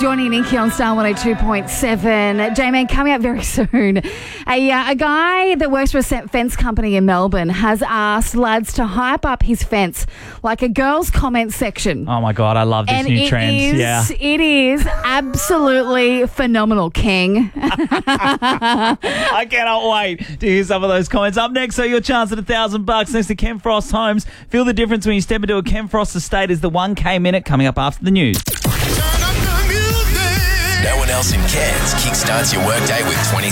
Johnny and Nikki on Star 102.7. J-Man, coming up very soon. A guy that works for a fence company in Melbourne has asked lads to hype up his fence like a girls' comment section. Oh, my God. I love this new trend. It is absolutely phenomenal, King. I cannot wait to hear some of those comments. Up next, so your chance at $1,000 next to Ken Frost Homes. Feel the difference when you step into a Ken Frost estate is the 1K minute coming up after the news. No one else in Cairns kickstarts your workday with 20